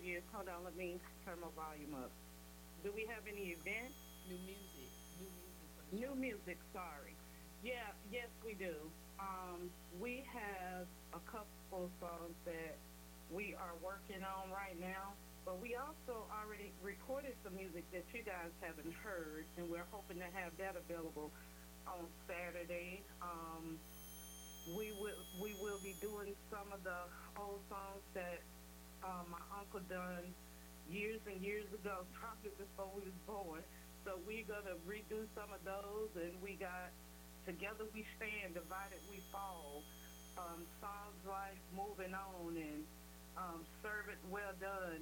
years. Hold on, let me turn my volume up. Do we have any events? New music for the New show. music, sorry. Yeah, yes, we do. We have a couple songs that we are working on right now, but we also already recorded some music that you guys haven't heard, and we're hoping to have that available on Saturday. We will be doing some of the old songs that my uncle done years and years ago, probably before we was born. So we're gonna redo some of those, and we got Together We Stand, Divided We Fall, songs like Moving On and Serve It Well Done.